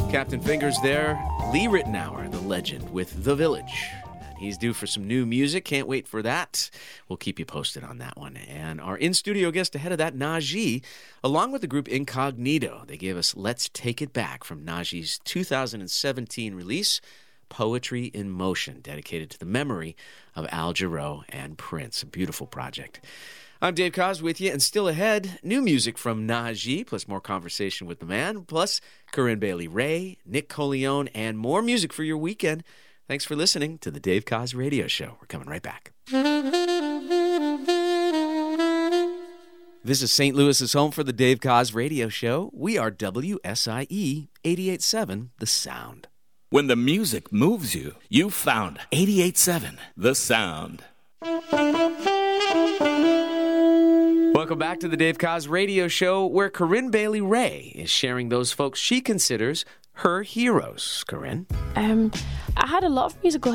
Captain Fingers there. Lee Ritenour, the legend, with The Village. He's due for some new music. Can't wait for that. We'll keep you posted on that one. And our in-studio guest ahead of that, Najee, along with the group Incognito. They gave us Let's Take It Back from Najee's 2017 release, Poetry in Motion, dedicated to the memory of Al Jarreau and Prince. A beautiful project. I'm Dave Koz with you, and still ahead, new music from Najee, plus more conversation with the man, plus Corinne Bailey Rae, Nick Coleone, and more music for your weekend. Thanks for listening to the Dave Koz Radio Show. We're coming right back. This is St. Louis's home for the Dave Koz Radio Show. We are WSIE 88.7 The Sound. When the music moves you, you found 88.7 The Sound. Welcome back to the Dave Koz Radio Show, where Corinne Bailey Rae is sharing those folks she considers her heroes. Corinne? I had a lot of musical